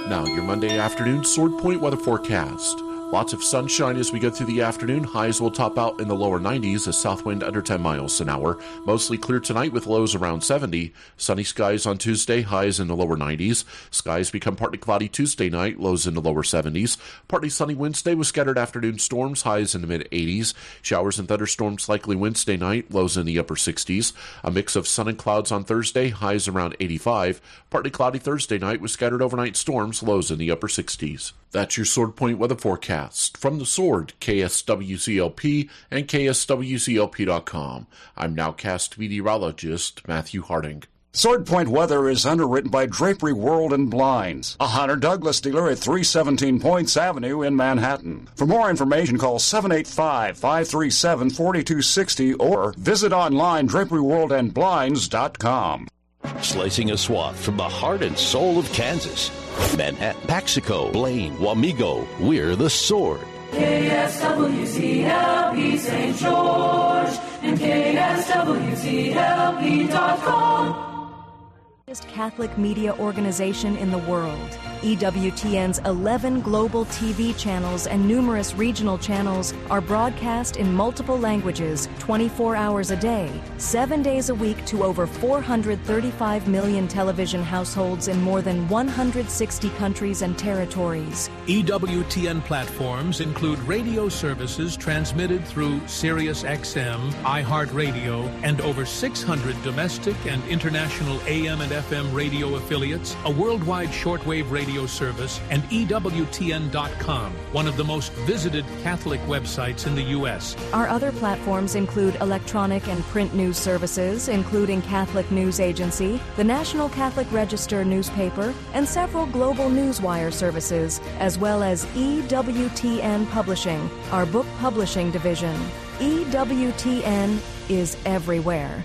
Now, your Monday afternoon Sword Point weather forecast. Lots of sunshine as we go through the afternoon. Highs will top out in the lower 90s, a south wind under 10 miles an hour. Mostly clear tonight with lows around 70. Sunny skies on Tuesday, highs in the lower 90s. Skies become partly cloudy Tuesday night, lows in the lower 70s. Partly sunny Wednesday with scattered afternoon storms, highs in the mid-80s. Showers and thunderstorms likely Wednesday night, lows in the upper 60s. A mix of sun and clouds on Thursday, highs around 85. Partly cloudy Thursday night with scattered overnight storms, lows in the upper 60s. That's your Sword Point weather forecast. From the Sword, KSWCLP and KSWCLP.com. I'm nowcast meteorologist Matthew Harding. Sword Point weather is underwritten by Drapery World and Blinds, a Hunter Douglas dealer at 317 Points Avenue in Manhattan. For more information, call 785-537-4260 or visit online draperyworldandblinds.com. Slicing a swath from the heart and soul of Kansas. Manhattan, Paxico, Blaine, Wamego, we're the Sword. KSWCLP St. George and KSWCLP.com. Catholic media organization in the world. EWTN's 11 global TV channels and numerous regional channels are broadcast in multiple languages 24 hours a day, 7 days a week to over 435 million television households in more than 160 countries and territories. EWTN platforms include radio services transmitted through Sirius XM, iHeartRadio, and over 600 domestic and international AM and FM radio affiliates, a worldwide shortwave radio service, and EWTN.com, one of the most visited Catholic websites in the U.S. Our other platforms include electronic and print news services, including Catholic News Agency, the National Catholic Register newspaper, and several global newswire services, as well as EWTN Publishing, our book publishing division. EWTN is everywhere.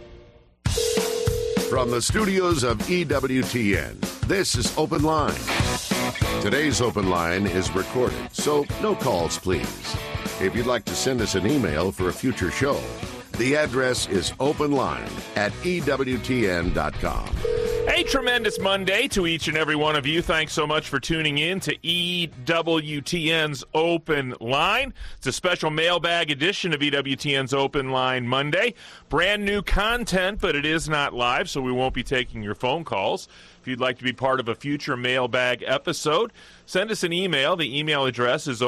From the studios of EWTN, this is Open Line. Today's Open Line is recorded, so no calls, please. If you'd like to send us an email for a future show, the address is openline@EWTN.com. A tremendous Monday to each and every one of you. Thanks so much for tuning in to EWTN's Open Line. It's a special mailbag edition of EWTN's Open Line Monday. Brand new content, but it is not live, so we won't be taking your phone calls. If you'd like to be part of a future mailbag episode, send us an email. The email address is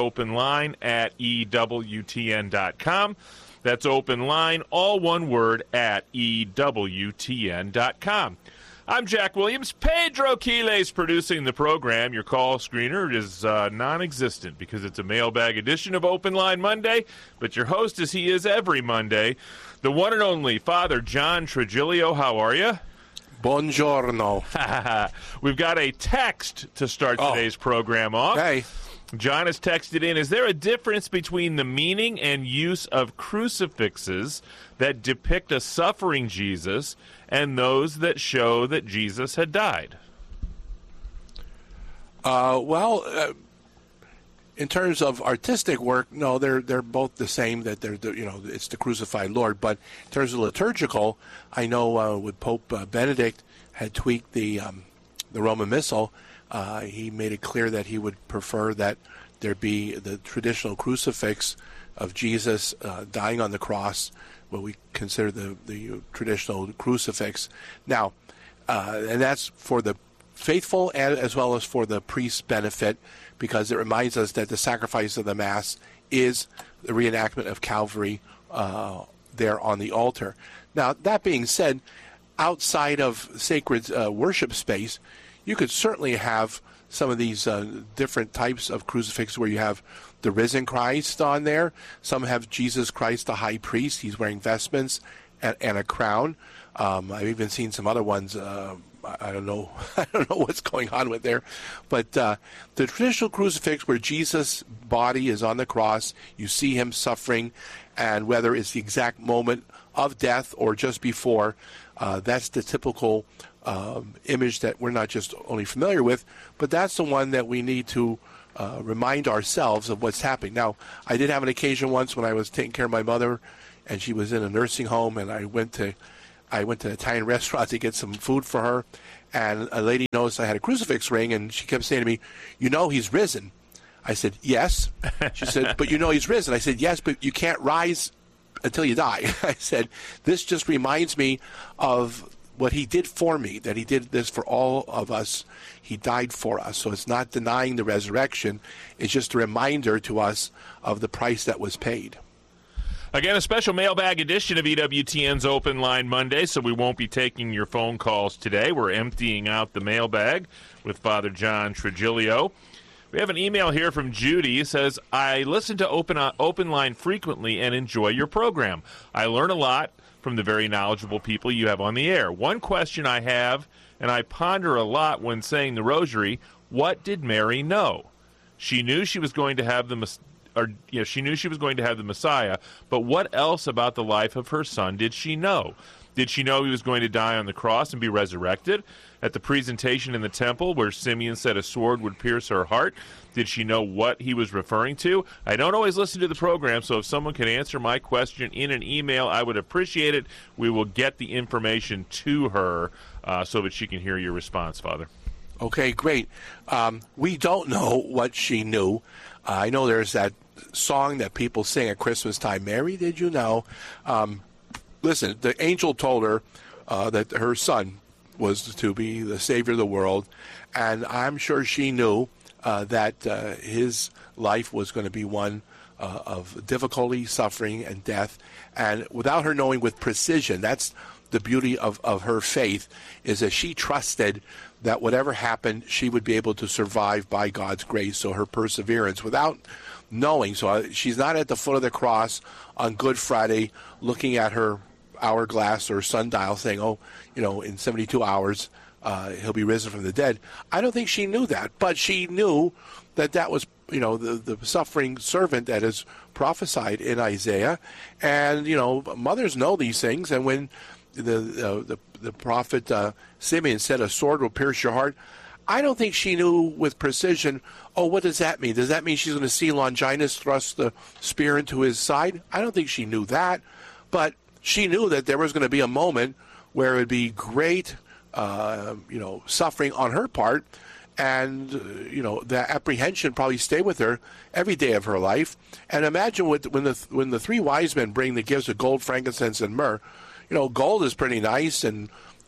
openline@EWTN.com. That's openline, all one word, @EWTN.com. I'm Jack Williams. Pedro Quiles producing the program. Your call screener is non-existent because it's a mailbag edition of Open Line Monday, but your host, as he is every Monday, the one and only Father John Trigilio. How are you? Buongiorno. We've got a text to start today's program off. Hey. John has texted in, is there a difference between the meaning and use of crucifixes that depict a suffering Jesus and those that show that Jesus had died? In terms of artistic work, no, they're both the same. That it's the crucified Lord. But in terms of liturgical, I know with Pope Benedict had tweaked the Roman Missal. He made it clear that he would prefer that there be the traditional crucifix of Jesus dying on the cross, what we consider the traditional crucifix. Now, and that's for the faithful and as well as for the priest's benefit, because it reminds us that the sacrifice of the Mass is the reenactment of Calvary there on the altar. Now, that being said, outside of sacred worship space, you could certainly have some of these different types of crucifix where you have the risen Christ on there. Some have Jesus Christ, the high priest. He's wearing vestments and a crown. I've even seen some other ones. I don't know. I don't know what's going on with there. But the traditional crucifix where Jesus' body is on the cross, you see him suffering, and whether it's the exact moment of death or just before, that's the typical image that we're not just only familiar with, but that's the one that we need to remind ourselves of what's happening. Now, I did have an occasion once when I was taking care of my mother, and she was in a nursing home, and I went to an Italian restaurant to get some food for her, and a lady noticed I had a crucifix ring, and she kept saying to me, "You know he's risen." I said, "Yes." She said, "But you know he's risen." I said, "Yes, but you can't rise until you die." I said, "This just reminds me of what he did for me, that he did this for all of us. He died for us." So it's not denying the resurrection. It's just a reminder to us of the price that was paid. Again, a special mailbag edition of EWTN's Open Line Monday, so we won't be taking your phone calls today. We're emptying out the mailbag with Father John Trigilio. We have an email here from Judy. It says, "I listen to Open Line frequently and enjoy your program. I learn a lot from the very knowledgeable people you have on the air. One question I have, and I ponder a lot when saying the rosary, what did Mary know? She knew she was going to have the Messiah, but what else about the life of her son did she know? Did she know he was going to die on the cross and be resurrected? At the presentation in the temple where Simeon said a sword would pierce her heart, did she know what he was referring to? I don't always listen to the program, so if someone could answer my question in an email, I would appreciate it. We will get the information to her so that she can hear your response, Father." Okay, great. We don't know what she knew. I know there's that song that people sing at Christmas time, "Mary, did you know?" Listen, the angel told her that her son was to be the Savior of the world, and I'm sure she knew that his life was going to be one of difficulty, suffering, and death. And without her knowing with precision, that's the beauty of her faith, is that she trusted that whatever happened, she would be able to survive by God's grace. So her perseverance, without knowing. So she's not at the foot of the cross on Good Friday looking at her hourglass or sundial saying, "Oh, in 72 hours, he'll be risen from the dead." I don't think she knew that, but she knew that was, the suffering servant that is prophesied in Isaiah. And, mothers know these things. And when the prophet Simeon said a sword will pierce your heart, I don't think she knew with precision, oh, what does that mean? Does that mean she's going to see Longinus thrust the spear into his side? I don't think she knew that. But she knew that there was going to be a moment where it would be great, suffering on her part, and the apprehension probably stay with her every day of her life. And imagine when the three wise men bring the gifts of gold, frankincense, and myrrh. Gold is pretty nice, and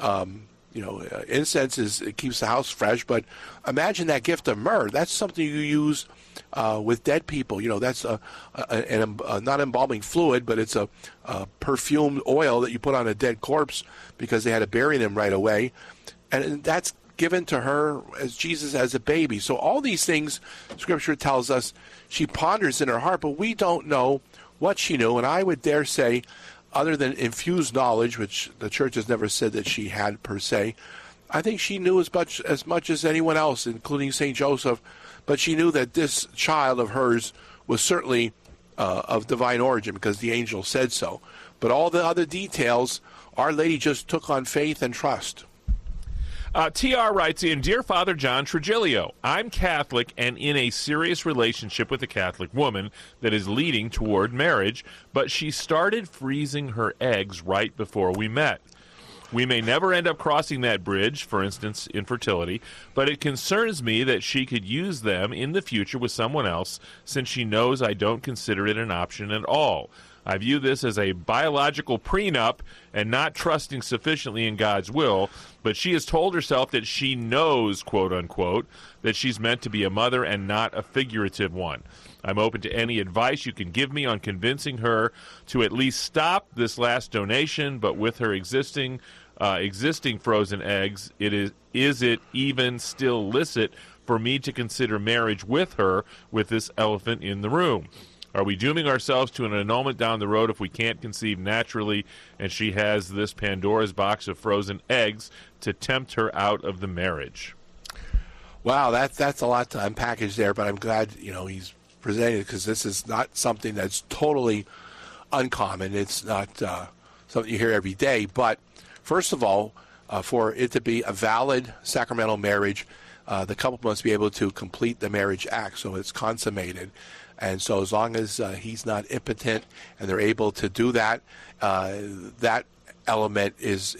incense it keeps the house fresh. But imagine that gift of myrrh. That's something you use with dead people. That's not embalming fluid, but it's a perfumed oil that you put on a dead corpse because they had to bury them right away. And that's given to her as Jesus as a baby. So all these things, Scripture tells us, she ponders in her heart, but we don't know what she knew. And I would dare say, other than infused knowledge, which the church has never said that she had per se, I think she knew as much as anyone else, including St. Joseph. But she knew that this child of hers was certainly of divine origin because the angel said so. But all the other details, Our Lady just took on faith and trust. TR writes in, "Dear Father John Trigilio, I'm Catholic and in a serious relationship with a Catholic woman that is leading toward marriage, but she started freezing her eggs right before we met. We may never end up crossing that bridge, for instance, infertility, but it concerns me that she could use them in the future with someone else since she knows I don't consider it an option at all. I view this as a biological prenup and not trusting sufficiently in God's will, but she has told herself that she knows, quote-unquote, that she's meant to be a mother and not a figurative one. I'm open to any advice you can give me on convincing her to at least stop this last donation, but with her existing frozen eggs, is it even still licit for me to consider marriage with her with this elephant in the room? Are we dooming ourselves to an annulment down the road if we can't conceive naturally and she has this Pandora's box of frozen eggs to tempt her out of the marriage?" Wow, that's a lot to unpackage there, but I'm glad he's presenting it because this is not something that's totally uncommon. It's not something you hear every day. But first of all, for it to be a valid sacramental marriage, the couple must be able to complete the marriage act, so it's consummated. And so as long as he's not impotent and they're able to do that, that element is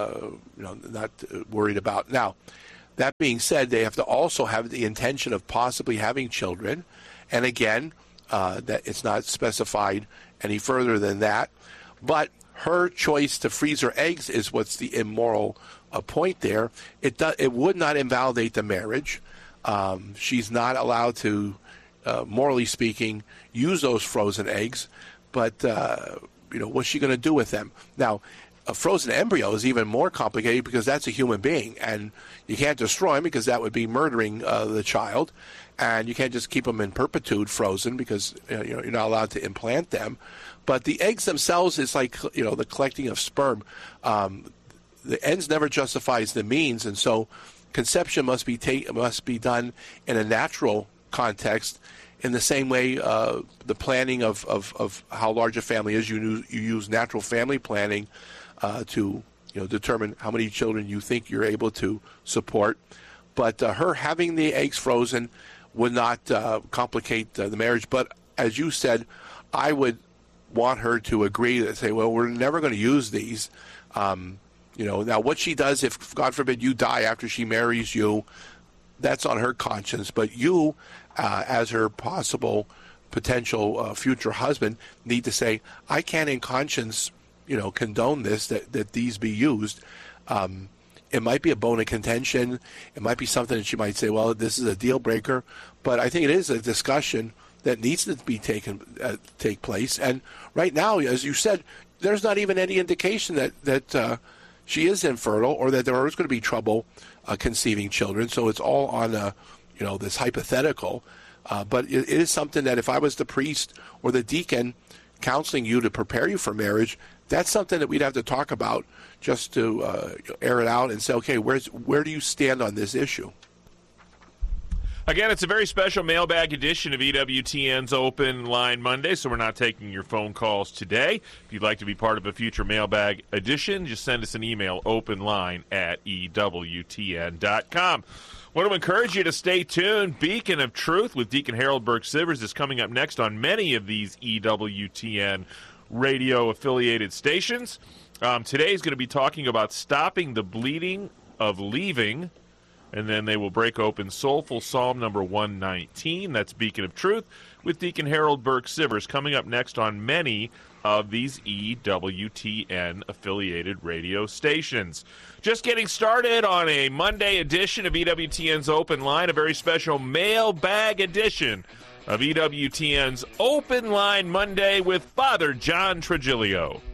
not worried about. Now, that being said, they have to also have the intention of possibly having children, and again, that it's not specified any further than that. But her choice to freeze her eggs is what's the immoral point there. It would not invalidate the marriage. She's not allowed to, morally speaking, use those frozen eggs. But what's she going to do with them? Now, a frozen embryo is even more complicated because that's a human being, and you can't destroy them because that would be murdering the child, and you can't just keep them in perpetuity frozen because you're not allowed to implant them. But the eggs themselves is like the collecting of sperm. The ends never justifies the means, and so conception must be done in a natural context. In the same way, the planning of how large a family is, you use natural family planning to determine how many children you think you're able to support. But her having the eggs frozen would not complicate the marriage. But as you said, I would want her to agree to say, well, we're never going to use these. Now what she does if, God forbid, you die after she marries you, that's on her conscience. But you, as her possible potential future husband, need to say, I can't in conscience condone this, that these be used. It might be a bone of contention. It might be something that she might say, well, this is a deal breaker. But I think it is a discussion that needs to be take place. And right now, as you said, there's not even any indication that she is infertile or that there is going to be trouble conceiving children. So it's all on this hypothetical. But it is something that if I was the priest or the deacon counseling you to prepare you for marriage, that's something that we'd have to talk about just to air it out and say, okay, where do you stand on this issue? Again, it's a very special mailbag edition of EWTN's Open Line Monday, so we're not taking your phone calls today. If you'd like to be part of a future mailbag edition, just send us an email, openline@EWTN.com. Want to encourage you to stay tuned. Beacon of Truth with Deacon Harold Burke-Sivers is coming up next on many of these EWTN radio-affiliated stations. Today is going to be talking about stopping the bleeding of leaving, and then they will break open Soulful Psalm number 119. That's Beacon of Truth with Deacon Harold Burke-Sivers coming up next on many of these EWTN-affiliated radio stations. Just getting started on a Monday edition of EWTN's Open Line, a very special mailbag edition of EWTN's Open Line Monday with Father John Trigilio.